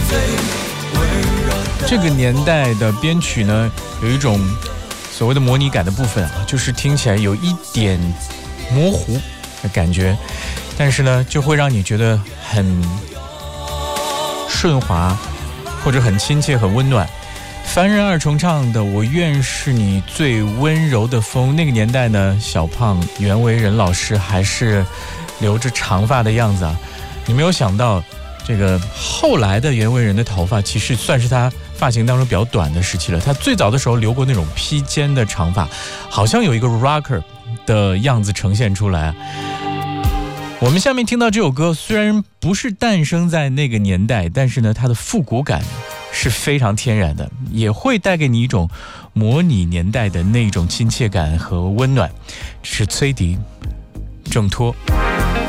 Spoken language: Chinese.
这个年代的编曲呢，有一种所谓的模拟感的部分啊，就是听起来有一点模糊的感觉，但是呢，就会让你觉得很顺滑，或者很亲切、很温暖。凡人二重唱的《我愿是你最温柔的风》，那个年代呢，小胖袁惟仁老师还是留着长发的样子啊。你没有想到，这个后来的袁惟仁的头发其实算是他发型当中比较短的时期了。他最早的时候留过那种披肩的长发，好像有一个 rocker 的样子呈现出来。我们下面听到这首歌，虽然不是诞生在那个年代，但是呢，它的复古感是非常天然的，也会带给你一种模拟年代的那种亲切感和温暖。这是崔迪，挣脱。